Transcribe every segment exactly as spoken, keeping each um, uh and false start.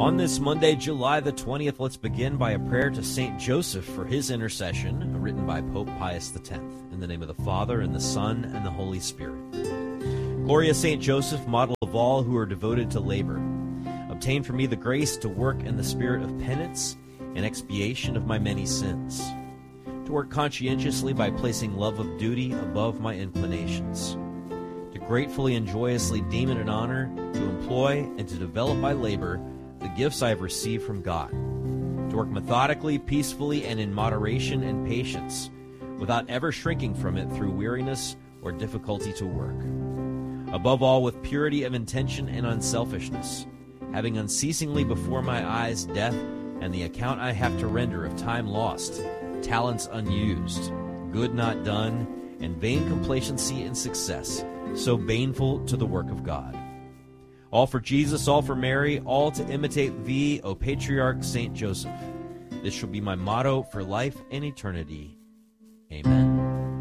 On this Monday, July the twentieth, let's begin by a prayer to Saint Joseph for his intercession, written by Pope Pius the tenth. In the name of the Father, and the Son, and the Holy Spirit. Gloria Saint Joseph, model of all who are devoted to labor, obtain for me the grace to work in the spirit of penance and expiation of my many sins, to work conscientiously by placing love of duty above my inclinations, to gratefully and joyously deem it an honor to employ and to develop by labor the gifts I have received from God, to work methodically, peacefully, and in moderation and patience, without ever shrinking from it through weariness or difficulty to work. Above all, with purity of intention and unselfishness, having unceasingly before my eyes death and the account I have to render of time lost, talents unused, good not done, and vain complacency in success, so baneful to the work of God. All for Jesus, all for Mary, all to imitate thee, O Patriarch Saint Joseph. This shall be my motto for life and eternity. Amen.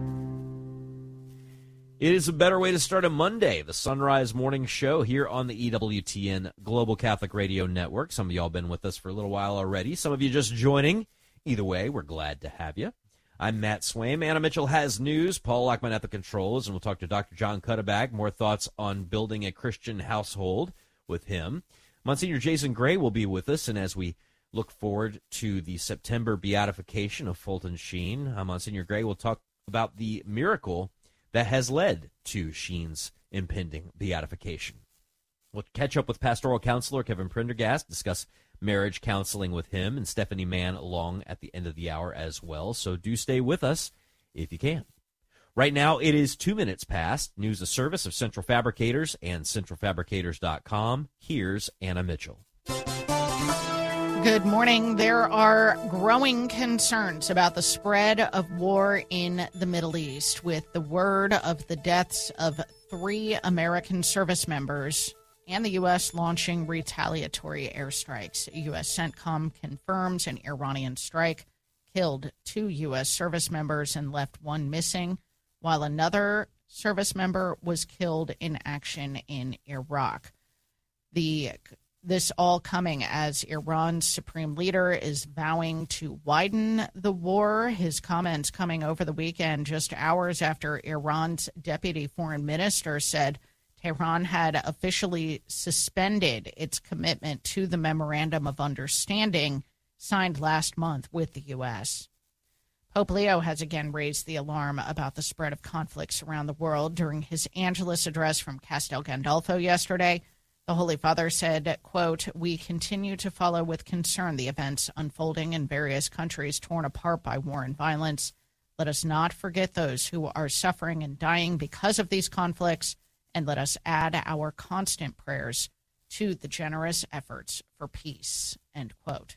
It is a better way to start a Monday, the Sunrise Morning Show here on the E W T N Global Catholic Radio Network. Some of y'all been with us for a little while already. Some of you just joining. Either way, we're glad to have you. I'm Matt Swaim. Anna Mitchell has news. Paul Lockman at the controls, and we'll talk to Doctor John Cuddeback. More thoughts on building a Christian household with him. Monsignor Jason Gray will be with us, and as we look forward to the September beatification of Fulton Sheen, uh, Monsignor Gray will talk about the miracle that has led to Sheen's impending beatification. We'll catch up with pastoral counselor Kevin Prendergast, discuss marriage counseling with him, and Stephanie Mann along at the end of the hour as well. So do stay with us if you can. Right now, it is two minutes past. News of service of Central Fabricators and central fabricators dot com. Here's Anna Mitchell. Good morning. There are growing concerns about the spread of war in the Middle East, with the word of the deaths of three American service members and the U S launching retaliatory airstrikes. U S CENTCOM confirms an Iranian strike killed two U S service members and left one missing, while another service member was killed in action in Iraq. The This all coming as Iran's supreme leader is vowing to widen the war. His comments coming over the weekend, just hours after Iran's deputy foreign minister said Tehran had officially suspended its commitment to the Memorandum of Understanding signed last month with the U S. Pope Leo has again raised the alarm about the spread of conflicts around the world. During his Angelus address from Castel Gandolfo yesterday, the Holy Father said, quote, "We continue to follow with concern the events unfolding in various countries torn apart by war and violence. Let us not forget those who are suffering and dying because of these conflicts, and let us add our constant prayers to the generous efforts for peace," end quote.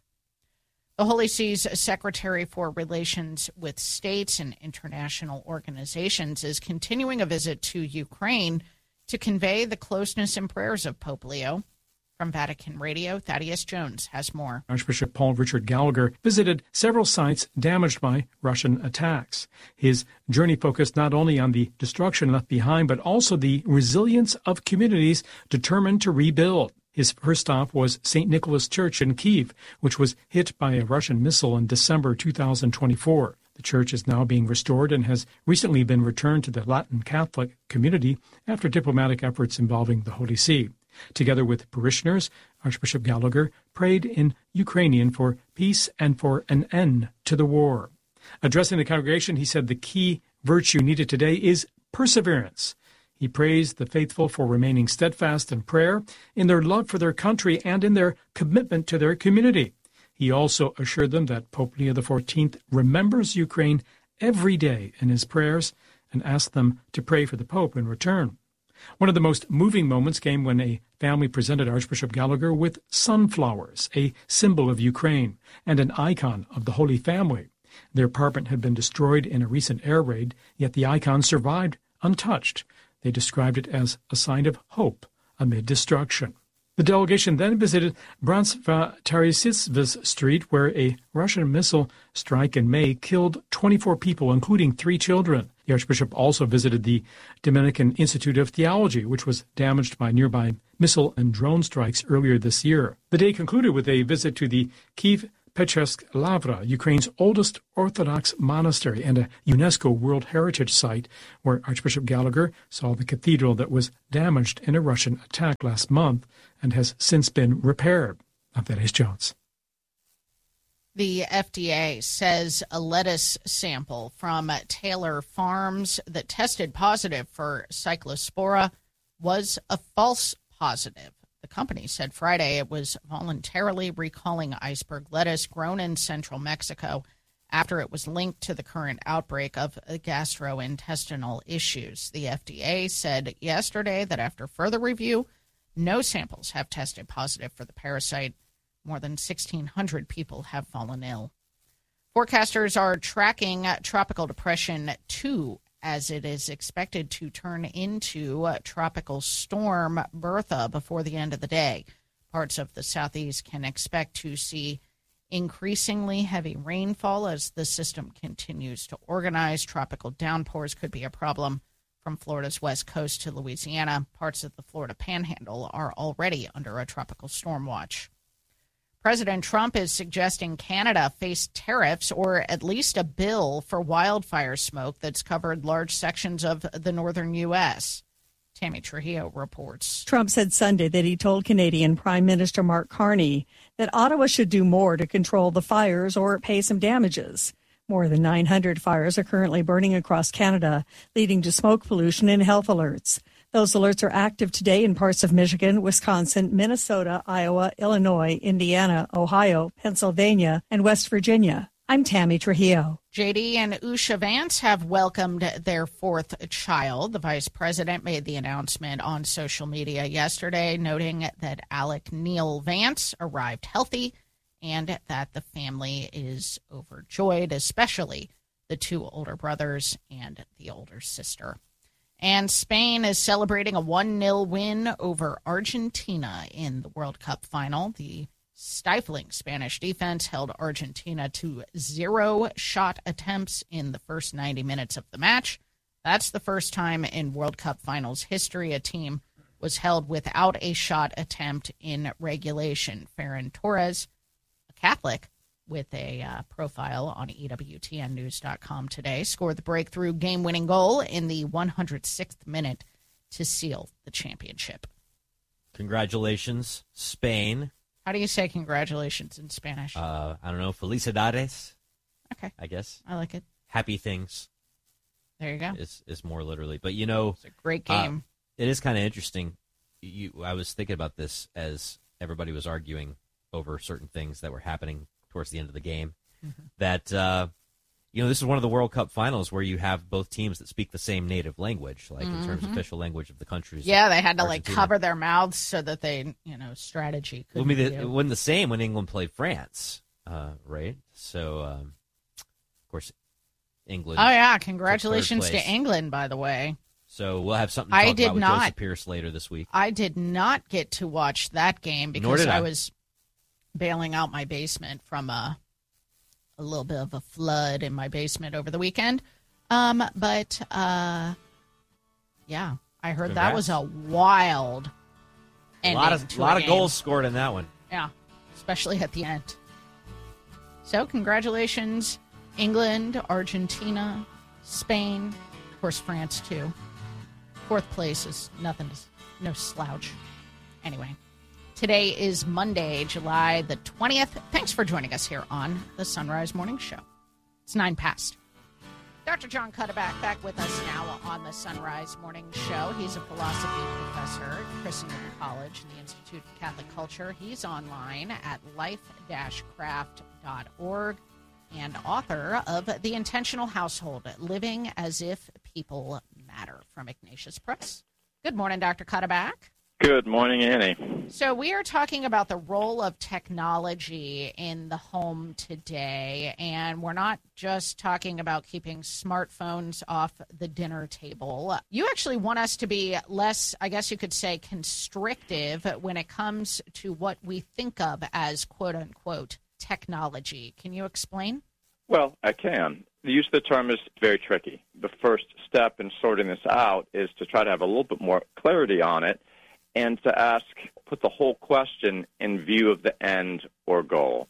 The Holy See's Secretary for Relations with States and International Organizations is continuing a visit to Ukraine to convey the closeness and prayers of Pope Leo. From Vatican Radio, Thaddeus Jones has more. Archbishop Paul Richard Gallagher visited several sites damaged by Russian attacks. His journey focused not only on the destruction left behind, but also the resilience of communities determined to rebuild. His first stop was Saint Nicholas Church in Kyiv, which was hit by a Russian missile in December two thousand twenty-four. The church is now being restored and has recently been returned to the Latin Catholic community after diplomatic efforts involving the Holy See. Together with parishioners, Archbishop Gallagher prayed in Ukrainian for peace and for an end to the war. Addressing the congregation, he said the key virtue needed today is perseverance. He praised the faithful for remaining steadfast in prayer, in their love for their country, and in their commitment to their community. He also assured them that Pope Leo the fourteenth remembers Ukraine every day in his prayers and asked them to pray for the Pope in return. One of the most moving moments came when a family presented Archbishop Gallagher with sunflowers, a symbol of Ukraine and an icon of the Holy Family. Their apartment had been destroyed in a recent air raid, yet the icon survived untouched. They described it as a sign of hope amid destruction. The delegation then visited Bransva-Tarasisvis Street, where a Russian missile strike in May killed twenty-four people, including three children. The Archbishop also visited the Dominican Institute of Theology, which was damaged by nearby missile and drone strikes earlier this year. The day concluded with a visit to the Kiev Pechesk Lavra, Ukraine's oldest Orthodox monastery and a UNESCO World Heritage Site, where Archbishop Gallagher saw the cathedral that was damaged in a Russian attack last month and has since been repaired. I'm Thaddeus Jones. The F D A says a lettuce sample from Taylor Farms that tested positive for Cyclospora was a false positive. The company said Friday it was voluntarily recalling iceberg lettuce grown in central Mexico after it was linked to the current outbreak of gastrointestinal issues. The F D A said yesterday that after further review, no samples have tested positive for the parasite. More than sixteen hundred people have fallen ill. Forecasters are tracking Tropical Depression two as it is expected to turn into Tropical Storm Bertha before the end of the day. Parts of the southeast can expect to see increasingly heavy rainfall as the system continues to organize. Tropical downpours could be a problem from Florida's west coast to Louisiana. Parts of the Florida Panhandle are already under a tropical storm watch. President Trump is suggesting Canada face tariffs or at least a bill for wildfire smoke that's covered large sections of the northern U S. Tammy Trujillo reports. Trump said Sunday that he told Canadian Prime Minister Mark Carney that Ottawa should do more to control the fires or pay some damages. More than nine hundred fires are currently burning across Canada, leading to smoke pollution and health alerts. Those alerts are active today in parts of Michigan, Wisconsin, Minnesota, Iowa, Illinois, Indiana, Ohio, Pennsylvania, and West Virginia. I'm Tammy Trujillo. J D and Usha Vance have welcomed their fourth child. The vice president made the announcement on social media yesterday, noting that Alec Neil Vance arrived healthy and that the family is overjoyed, especially the two older brothers and the older sister. And Spain is celebrating a one nil win over Argentina in the World Cup final. The stifling Spanish defense held Argentina to zero shot attempts in the first ninety minutes of the match. That's the first time in World Cup finals history a team was held without a shot attempt in regulation. Ferran Torres, a Catholic, with a uh, profile on E W T N news dot com today, scored the breakthrough game-winning goal in the one hundred sixth minute to seal the championship. Congratulations, Spain. How do you say congratulations in Spanish? Uh, I don't know, felicidades. Okay. I guess. I like it. Happy things. There you go. Is is more literally. But, you know. It's a great game. Uh, it is kind of interesting. You, I was thinking about this as everybody was arguing over certain things that were happening towards the end of the game, mm-hmm. that, uh, you know, this is one of the World Cup finals where you have both teams that speak the same native language, like mm-hmm. in terms of official language of the countries. Yeah, they had to, Argentina. like, cover their mouths so that they, you know, strategy could well, I mean, it, it wasn't the same when England played France, uh, right? So, um, of course, England. Oh, yeah, congratulations to England, by the way. So we'll have something to talk I did about with not, Joseph Pierce later this week. I did not get to watch that game because I. I was bailing out my basement from a, a little bit of a flood in my basement over the weekend. Um, but, uh, yeah, I heard Congrats. That was a wild ending. A lot of, to lot a of game. goals scored in that one. Yeah, especially at the end. So, congratulations, England, Argentina, Spain, of course, France, too. Fourth place is nothing, no slouch. Anyway. Today is Monday, July the twentieth. Thanks for joining us here on the Sunrise Morning Show. It's nine past. Doctor John Cuddeback back with us now on the Sunrise Morning Show. He's a philosophy professor at Christendom College and the Institute of Catholic Culture. He's online at life dash craft dot org and author of The Intentional Household, Living as If People Matter from Ignatius Press. Good morning, Doctor Cuddeback. Good morning, Annie. So we are talking about the role of technology in the home today, and we're not just talking about keeping smartphones off the dinner table. You actually want us to be less, I guess you could say, constrictive when it comes to what we think of as quote-unquote technology. Can you explain? Well, I can. the use of the term is very tricky. The first step in sorting this out is to try to have a little bit more clarity on it and to ask, put the whole question in view of the end or goal.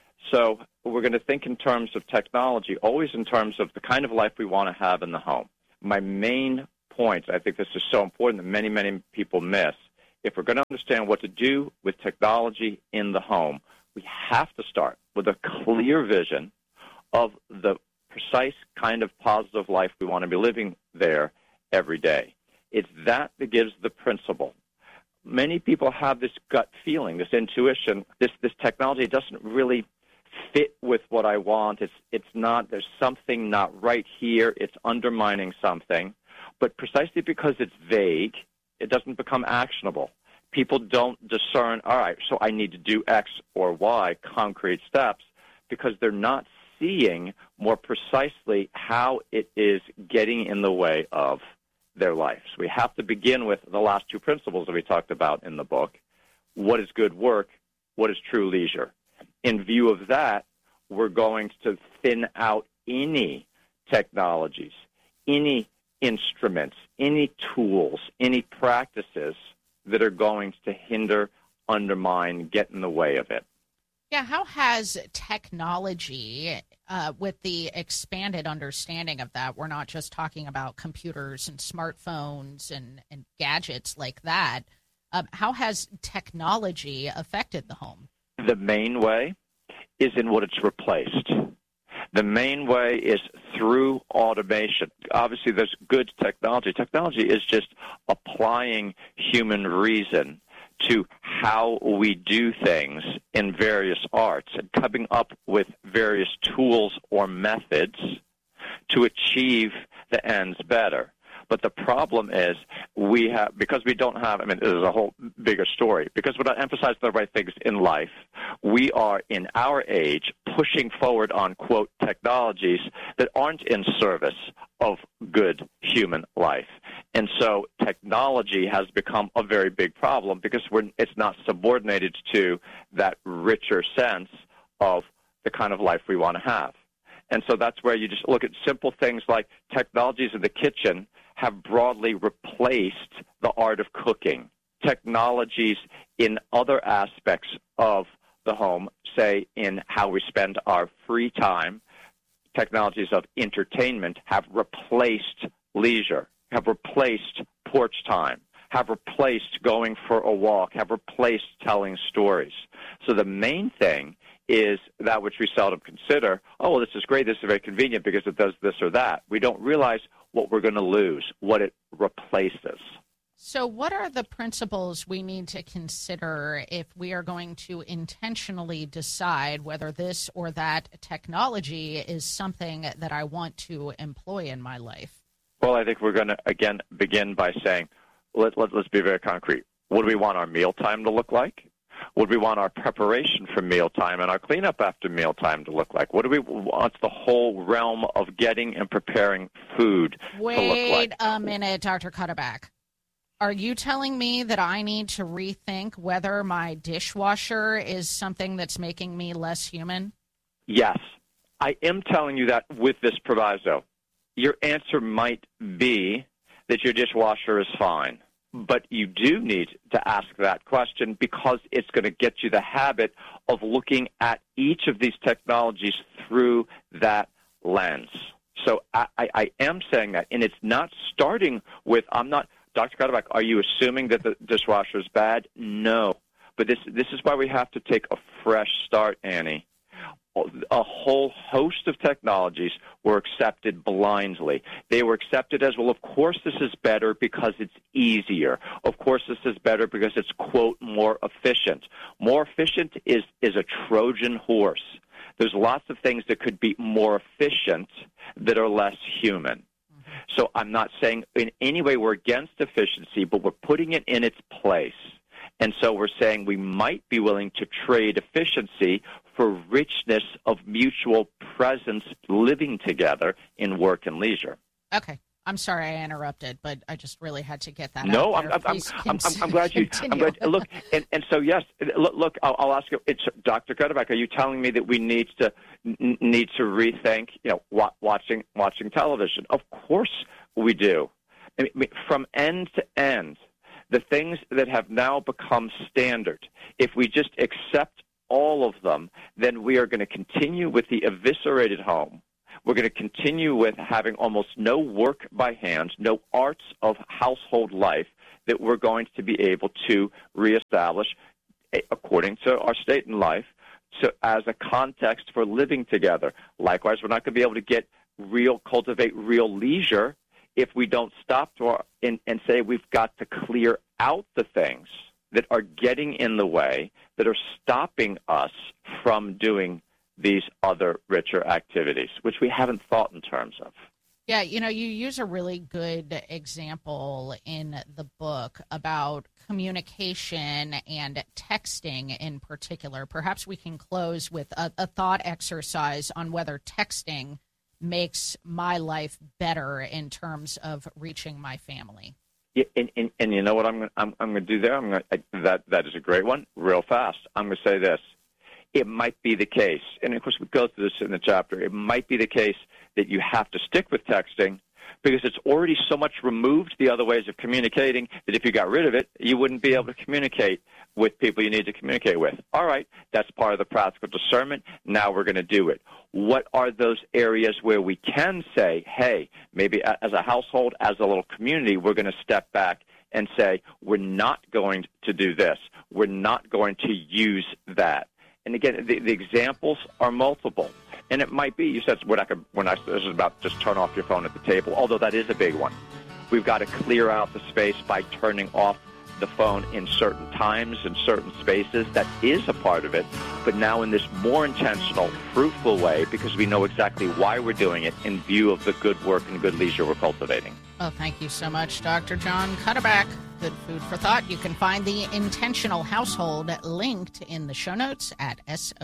So we're going to think in terms of technology, always in terms of the kind of life we want to have in the home. My main point, I think this is so important that many, many people miss, if we're going to understand what to do with technology in the home, we have to start with a clear vision of the precise kind of positive life we want to be living there every day. It's that that gives the principle. Many people have this gut feeling, this intuition, this this technology doesn't really fit with what I want. It's it's not, there's something not right here. It's undermining something. But precisely because it's vague, it doesn't become actionable. People don't discern, all right, so I need to do X or Y, concrete steps, because they're not seeing more precisely how it is getting in the way of their life. So we have to begin with the last two principles that we talked about in the book. What is good work? What is true leisure? In view of that, we're going to thin out any technologies, any instruments, any tools, any practices that are going to hinder, undermine, get in the way of it. Yeah, how has technology, uh, with the expanded understanding of that, we're not just talking about computers and smartphones and, and gadgets like that, um, how has technology affected the home? The main way is in what it's replaced. The main way is through automation. Obviously, there's good technology. Technology is just applying human reason to how we do things in various arts and coming up with various tools or methods to achieve the ends better. But the problem is we have, because we don't have, I mean, this is a whole bigger story, because we're not emphasizing the right things in life, we are in our age pushing forward on, quote, technologies that aren't in service of good human life. And so technology has become a very big problem because we're, it's not subordinated to that richer sense of the kind of life we want to have. And so that's where you just look at simple things like technologies in the kitchen have broadly replaced the art of cooking. Technologies in other aspects of the home, say in how we spend our free time, technologies of entertainment have replaced leisure, have replaced porch time, have replaced going for a walk, have replaced telling stories. So the main thing is that which we seldom consider, oh, well, this is great, this is very convenient because it does this or that. We don't realize what we're going to lose, what it replaces. So what are the principles we need to consider if we are going to intentionally decide whether this or that technology is something that I want to employ in my life? Well, I think we're going to, again, begin by saying, let, let, let's be very concrete. What do we want our mealtime to look like? What do we want our preparation for mealtime and our cleanup after mealtime to look like? What do we want the whole realm of getting and preparing food Wait to look like? Wait a minute, Doctor Cuddeback. Are you telling me that I need to rethink whether my dishwasher is something that's making me less human? Yes. I am telling you that with this proviso. Your answer might be that your dishwasher is fine. But you do need to ask that question because it's going to get you the habit of looking at each of these technologies through that lens. So I, I, I am saying that, and it's not starting with, I'm not, Doctor Cuddeback, are you assuming that the dishwasher is bad? No. But this this is why we have to take a fresh start, Annie. A whole host of technologies were accepted blindly. They were accepted as, well, of course this is better because it's easier. Of course this is better because it's, quote, more efficient. More efficient is, is a Trojan horse. There's lots of things that could be more efficient that are less human. So I'm not saying in any way we're against efficiency, but we're putting it in its place. And so we're saying we might be willing to trade efficiency for richness of mutual presence living together in work and leisure. Okay. I'm sorry I interrupted, but I just really had to get that no, out there. I'm, I'm, I'm, I'm, I'm glad you. Continue. I'm glad. Look, and, and so yes, look. look I'll, I'll ask you. It's Doctor Cuddeback. Are you telling me that we need to n- need to rethink, you know, wa- watching watching television? Of course we do. I mean, from end to end, the things that have now become standard. If we just accept all of them, then we are going to continue with the eviscerated home. We're going to continue with having almost no work by hand, no arts of household life that we're going to be able to reestablish according to our state in life so as a context for living together. Likewise, we're not going to be able to get real, cultivate real leisure if we don't stop to our, and, and say we've got to clear out the things that are getting in the way, that are stopping us from doing these other richer activities, which we haven't thought in terms of. Yeah, you know, you use a really good example in the book about communication and texting in particular. Perhaps we can close with a, a thought exercise on whether texting makes my life better in terms of reaching my family. Yeah, and, and, and you know what I'm going I'm, I'm to do there? I'm gonna, I, that that is a great one. Real fast, I'm going to say this. It might be the case, and of course we go through this in the chapter, it might be the case that you have to stick with texting because it's already so much removed the other ways of communicating that if you got rid of it, you wouldn't be able to communicate with people you need to communicate with. All right, that's part of the practical discernment. Now we're going to do it. What are those areas where we can say, hey, maybe as a household, as a little community, we're going to step back and say, we're not going to do this. We're not going to use that. And again, the, the examples are multiple. And it might be, you said, we're not, gonna, we're not, this is about just turn off your phone at the table, although that is a big one. We've got to clear out the space by turning off the phone in certain times and certain spaces. That is a part of it. But now in this more intentional, fruitful way, because we know exactly why we're doing it in view of the good work and good leisure we're cultivating. Well, thank you so much, Doctor John Cuddeback. Good food for thought. You can find the Intentional Household linked in the show notes at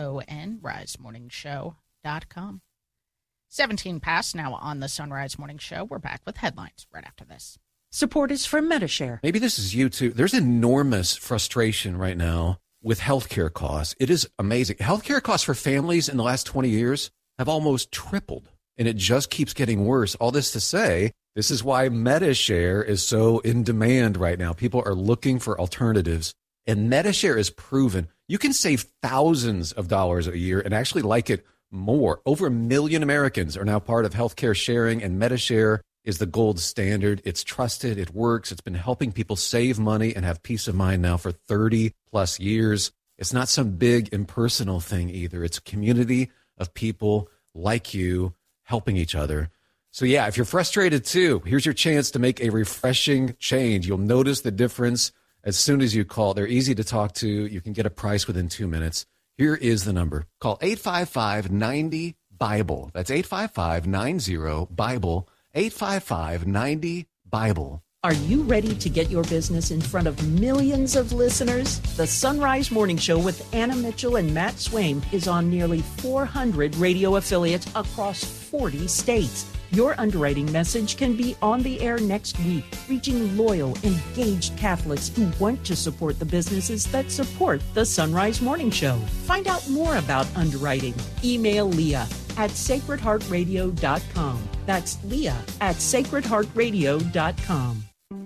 sonrise morning show dot com. seventeen past now on the Sunrise Morning Show. We're back with headlines right after this. Support is from Medi-Share. Maybe this is you too. There's enormous frustration right now with healthcare costs. It is amazing. Healthcare costs for families in the last twenty years have almost tripled, and it just keeps getting worse. All this to say, this is why Medi-Share is so in demand right now. People are looking for alternatives, and Medi-Share is proven. You can save thousands of dollars a year and actually like it more. Over a million Americans are now part of healthcare sharing, and Medi-Share is the gold standard. It's trusted. It works. It's been helping people save money and have peace of mind now for thirty plus years. It's not some big impersonal thing either. It's a community of people like you helping each other. So yeah, if you're frustrated too, here's your chance to make a refreshing change. You'll notice the difference as soon as you call. They're easy to talk to. You can get a price within two minutes. Here is the number. Call eight five five, nine zero, BIBLE. That's eight five five, nine zero, BIBLE. eight five five, nine zero, BIBLE. Are you ready to get your business in front of millions of listeners? The Sunrise Morning Show with Anna Mitchell and Matt Swaim is on nearly four hundred radio affiliates across forty states. Your underwriting message can be on the air next week, reaching loyal, engaged Catholics who want to support the businesses that support the Sunrise Morning Show. Find out more about underwriting. Email Leah at sacred heart radio dot com. That's Leah at sacred heart radio dot com.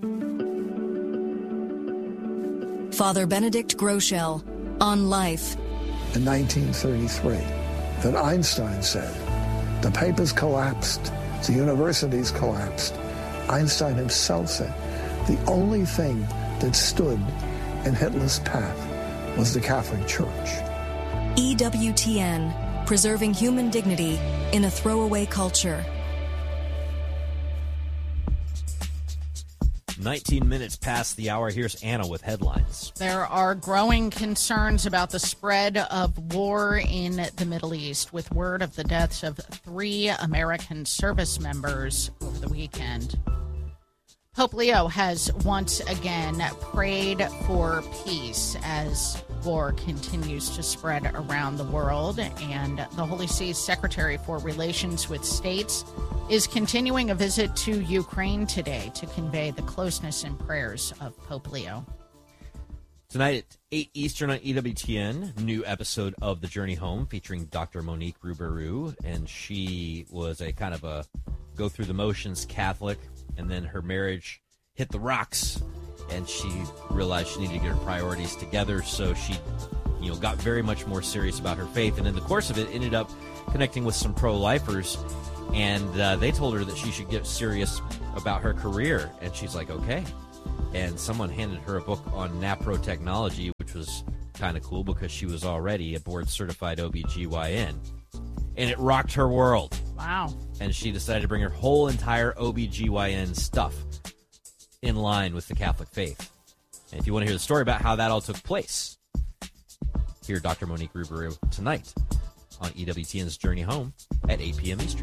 Father Benedict Groeschel on life. In nineteen thirty-three, that Einstein said, the papers collapsed, the universities collapsed. Einstein himself said, the only thing that stood in Hitler's path was the Catholic Church. E W T N, preserving human dignity in a throwaway culture. nineteen minutes past the hour. Here's Anna with headlines. There are growing concerns about the spread of war in the Middle East, with word of the deaths of three American service members over the weekend. Pope Leo has once again prayed for peace as war continues to spread around the world, and the Holy See's Secretary for Relations with States is continuing a visit to Ukraine today to convey the closeness and prayers of Pope Leo. Tonight at eight Eastern on E W T N, new episode of The Journey Home featuring Doctor Monique Ruberu, and she was a kind of a go-through-the-motions Catholic, and then her marriage hit the rocks, and she realized she needed to get her priorities together, so she, you know, got very much more serious about her faith, and in the course of it, ended up connecting with some pro-lifers, and uh, they told her that she should get serious about her career, and she's like, okay. And someone handed her a book on NAPRO technology, which was kind of cool because she was already a board-certified O B G Y N. And it rocked her world. Wow. And she decided to bring her whole entire O B G Y N stuff in line with the Catholic faith. And if you want to hear the story about how that all took place, hear Doctor Monique Ruberu tonight on E W T N's Journey Home at eight p.m. Eastern.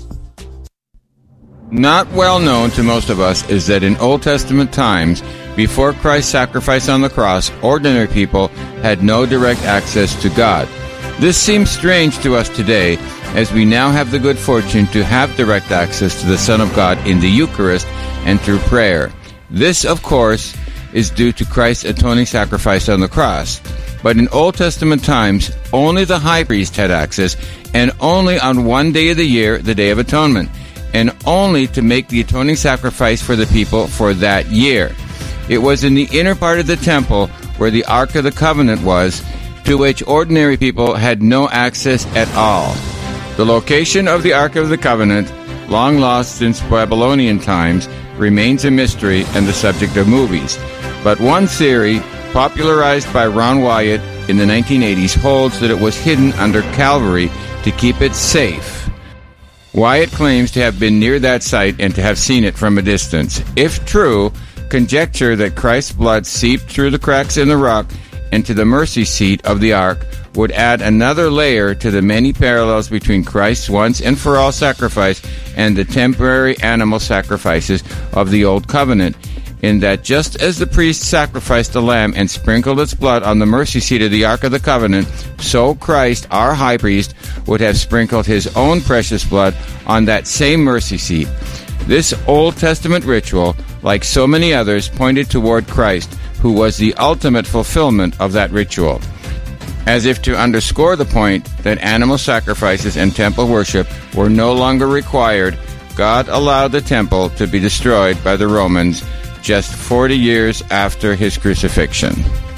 Not well known to most of us is that in Old Testament times, before Christ's sacrifice on the cross, ordinary people had no direct access to God. This seems strange to us today, as we now have the good fortune to have direct access to the Son of God in the Eucharist and through prayer. This, of course, is due to Christ's atoning sacrifice on the cross. But in Old Testament times, only the high priest had access, and only on one day of the year, the Day of Atonement, and only to make the atoning sacrifice for the people for that year. It was in the inner part of the temple where the Ark of the Covenant was, to which ordinary people had no access at all. The location of the Ark of the Covenant, long lost since Babylonian times, remains a mystery and the subject of movies. But one theory, popularized by Ron Wyatt in the nineteen eighties, holds that it was hidden under Calvary to keep it safe. Wyatt claims to have been near that site and to have seen it from a distance. If true, conjecture that Christ's blood seeped through the cracks in the rock into the mercy seat of the ark would add another layer to the many parallels between Christ's once and for all sacrifice and the temporary animal sacrifices of the Old Covenant, in that just as the priest sacrificed a lamb and sprinkled its blood on the mercy seat of the Ark of the Covenant, so Christ, our high priest, would have sprinkled his own precious blood on that same mercy seat. This Old Testament ritual, like so many others, pointed toward Christ, who was the ultimate fulfillment of that ritual. As if to underscore the point that animal sacrifices and temple worship were no longer required, God allowed the temple to be destroyed by the Romans just forty years after his crucifixion.